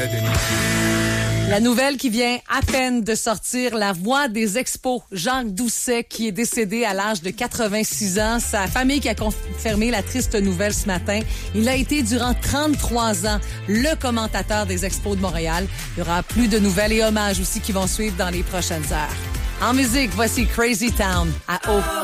plaît, Denis. La nouvelle qui vient à peine de sortir, la voix des Expos, Jacques Doucet, qui est décédé à l'âge de 86 ans. Sa famille qui a confirmé la triste nouvelle ce matin. Il a été durant 33 ans le commentateur des Expos de Montréal. Il y aura plus de nouvelles et hommages aussi qui vont suivre dans les prochaines heures. En musique, voici Crazy Town à O.